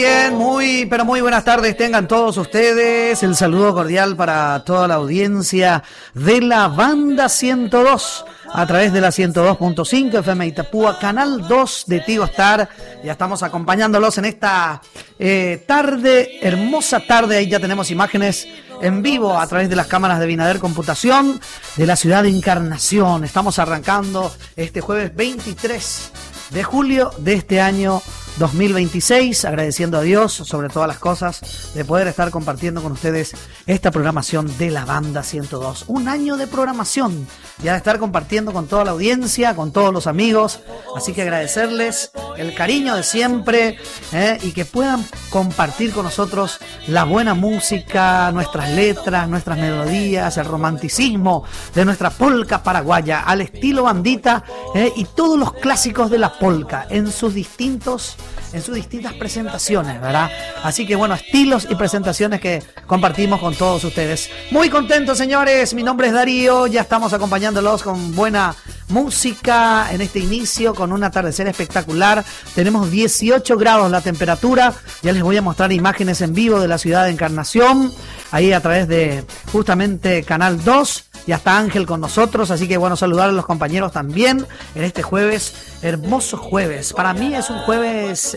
Bien, pero muy buenas tardes tengan todos ustedes. El saludo cordial para toda la audiencia de la Banda 102 a través de la 102.5 FM Itapúa, Canal 2 de Tigo Star. Ya estamos acompañándolos en esta tarde, hermosa tarde. Ahí ya tenemos imágenes en vivo a través de las cámaras de Binader Computación de la ciudad de Encarnación. Estamos arrancando este jueves 23 de julio de este año 2026, agradeciendo a Dios sobre todas las cosas de poder estar compartiendo con ustedes esta programación de la Banda 102. Un año de programación, ya de estar compartiendo con toda la audiencia, con todos los amigos, así que agradecerles el cariño de siempre y que puedan compartir con nosotros la buena música, nuestras letras, nuestras melodías, el romanticismo de nuestra polca paraguaya al estilo bandita y todos los clásicos de la polca en sus distintas presentaciones, ¿verdad? Así que bueno, estilos y presentaciones que compartimos con todos ustedes. Muy contentos, señores. Mi nombre es Darío. Ya estamos acompañándolos con buena música en este inicio, con un atardecer espectacular. Tenemos 18 grados la temperatura. Ya les voy a mostrar imágenes en vivo de la ciudad de Encarnación, ahí a través de justamente Canal 2. Ya está Ángel con nosotros, así que bueno, saludar a los compañeros también en este jueves, hermoso jueves. Para mí es un jueves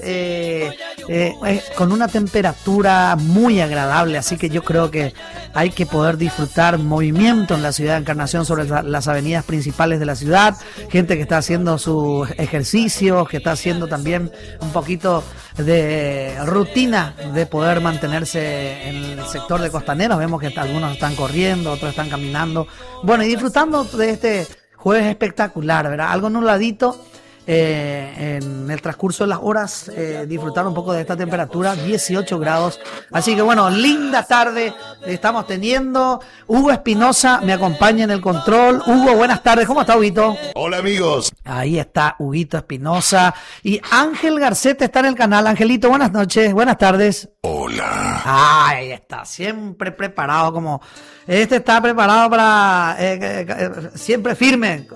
con una temperatura muy agradable, así que yo creo que hay que poder disfrutar movimiento en la ciudad de Encarnación sobre las avenidas principales de la ciudad, gente que está haciendo sus ejercicios, que está haciendo también un poquito de rutina de poder mantenerse en el sector de Costaneros. Vemos que algunos están corriendo, otros están caminando, bueno, y disfrutando de este jueves espectacular, ¿verdad? Algo nubladito en el transcurso de las horas, disfrutar un poco de esta temperatura, 18 grados, así que bueno, linda tarde estamos teniendo. Hugo Espinosa me acompaña en el control. Hugo, buenas tardes, ¿cómo está, Huguito? Hola, amigos. Ahí está Huguito Espinosa y Ángel Garcete está en el canal. Angelito, buenas noches, buenas tardes. Hola. Ahí está, siempre preparado, como está preparado para siempre firme,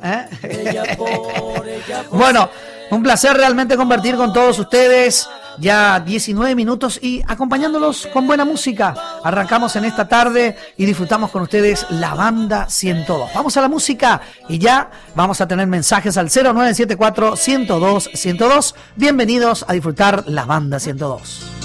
Bueno, un placer realmente compartir con todos ustedes. Ya 19 minutos y acompañándolos con buena música. Arrancamos en esta tarde y disfrutamos con ustedes la Banda 102. Vamos a la música y ya vamos a tener mensajes al 0974 102 102. Bienvenidos a disfrutar la Banda 102.